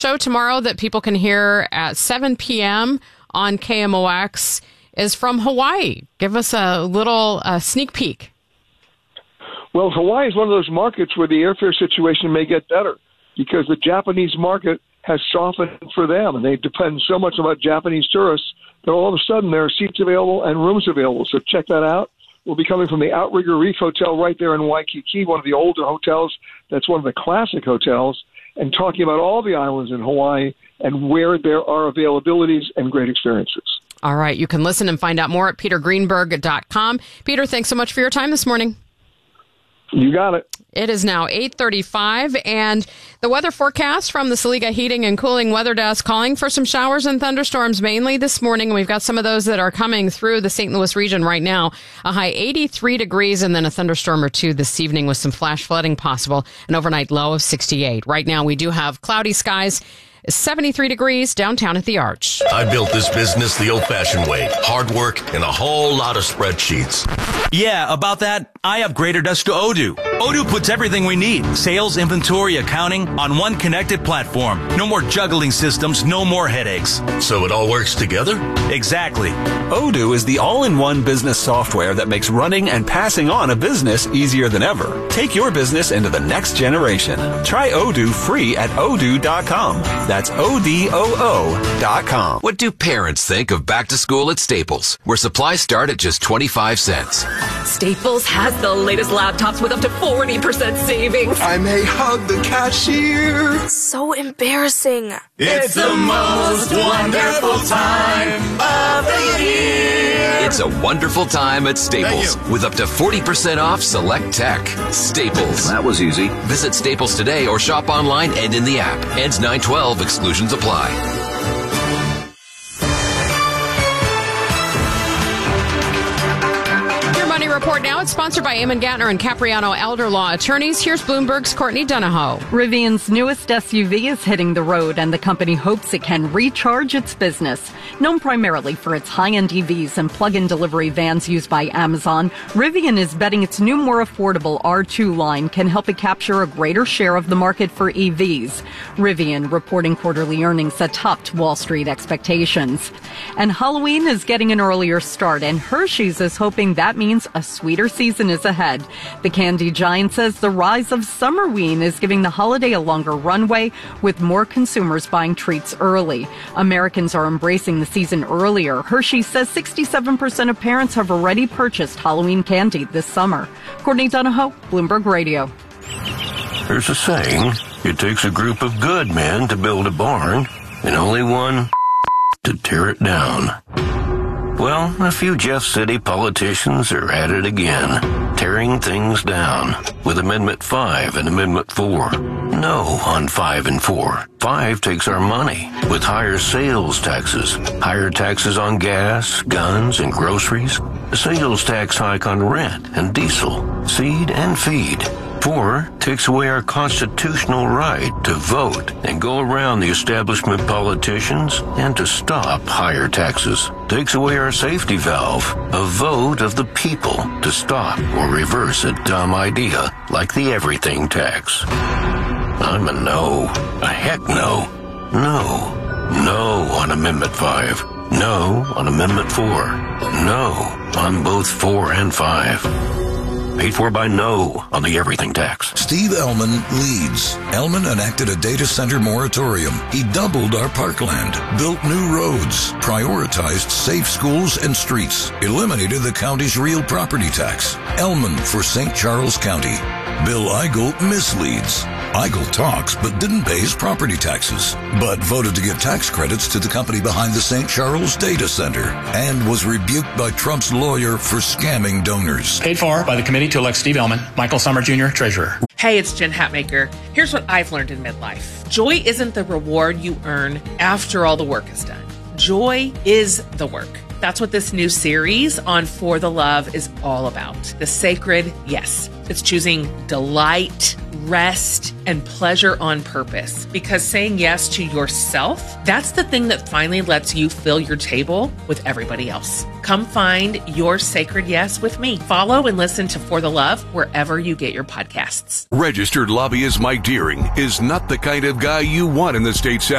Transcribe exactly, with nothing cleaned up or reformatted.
Show tomorrow that people can hear at seven p.m. on K M O X is from Hawaii. Give us a little uh, sneak peek. Well, Hawaii is one of those markets where the airfare situation may get better because the Japanese market has softened for them, and they depend so much on Japanese tourists that all of a sudden there are seats available and rooms available. So check that out. We'll be coming from the Outrigger Reef Hotel right there in Waikiki, one of the older hotels. That's one of the classic hotels, and talking about all the islands in Hawaii and where there are availabilities and great experiences. All right. You can listen and find out more at peter greenberg dot com. Peter, thanks so much for your time this morning. You got it. It is now eight thirty-five, and the weather forecast from the Saliga Heating and Cooling Weather Desk calling for some showers and thunderstorms mainly this morning. And we've got some of those that are coming through the Saint Louis region right now. A high eighty-three degrees, and then a thunderstorm or two this evening with some flash flooding possible. An overnight low of sixty-eight. Right now, we do have cloudy skies. seventy-three degrees downtown at the Arch. I built this business the old-fashioned way. Hard work and a whole lot of spreadsheets. Yeah, about that, I upgraded us to Odoo. Odoo puts everything we need, sales, inventory, accounting, on one connected platform. No more juggling systems, no more headaches. So it all works together? Exactly. Odoo is the all-in-one business software that makes running and passing on a business easier than ever. Take your business into the next generation. Try Odoo free at odoo dot com. That's O D O O dot com. What do parents think of back to school at Staples, where supplies start at just twenty-five cents? Staples has the latest laptops with up to forty percent savings. I may hug the cashier. So embarrassing. It's the most wonderful time of the year. It's a wonderful time at Staples with up to forty percent off select tech. Staples. That was easy. Visit Staples today or shop online and in the app. Ends nine twelve. Exclusions apply. Report now. It's sponsored by Eamon Gatner and Capriano Elder Law Attorneys. Here's Bloomberg's Courtney Donahoe. Rivian's newest S U V is hitting the road, and the company hopes it can recharge its business. Known primarily for its high-end E Vs and plug-in delivery vans used by Amazon, Rivian is betting its new, more affordable R two line can help it capture a greater share of the market for E Vs. Rivian reporting quarterly earnings that topped Wall Street expectations. And Halloween is getting an earlier start, and Hershey's is hoping that means a sweeter season is ahead. The candy giant says the rise of Summerween is giving the holiday a longer runway, with more consumers buying treats early. Americans are embracing the season earlier. Hershey says sixty-seven percent of parents have already purchased Halloween candy this summer. Courtney Donahoe, Bloomberg Radio. There's a saying, it takes a group of good men to build a barn, and only one to tear it down. Well, a few Jeff City politicians are at it again, tearing things down with Amendment five and Amendment four. No on five and four. five takes our money with higher sales taxes, higher taxes on gas, guns, and groceries, a sales tax hike on rent and diesel, seed and feed. Four takes away our constitutional right to vote and go around the establishment politicians and to stop higher taxes. Takes away our safety valve, a vote of the people to stop or reverse a dumb idea like the everything tax. I'm a no. A heck no. No. No on Amendment five. No on Amendment four. No on both four and five. Paid for by no on the everything tax. Steve Ellman leads. Ellman enacted a data center moratorium. He doubled our parkland, built new roads, prioritized safe schools and streets, eliminated the county's real property tax. Ellman for Saint Charles County. Bill Eigel misleads. Eigel talks but didn't pay his property taxes, but voted to give tax credits to the company behind the Saint Charles Data Center, and was rebuked by Trump's lawyer for scamming donors. Paid for by the committee to elect Steve Ellman, Michael Summer Junior, Treasurer. Hey, it's Jen Hatmaker. Here's what I've learned in midlife. Joy isn't the reward you earn after all the work is done. Joy is the work. That's what this new series on For the Love is all about. The sacred yes. It's choosing delight, rest, and pleasure on purpose. Because saying yes to yourself, that's the thing that finally lets you fill your table with everybody else. Come find your sacred yes with me. Follow and listen to For the Love wherever you get your podcasts. Registered lobbyist Mike Deering is not the kind of guy you want in the state Senate.